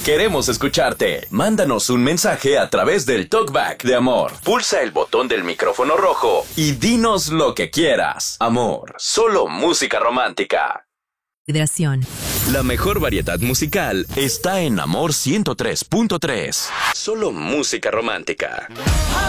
Queremos escucharte. Mándanos un mensaje a través del TalkBack de Amor. Pulsa el botón del micrófono rojo y dinos lo que quieras. Amor, solo música romántica. La mejor variedad musical está en Amor 103.3. Solo música romántica.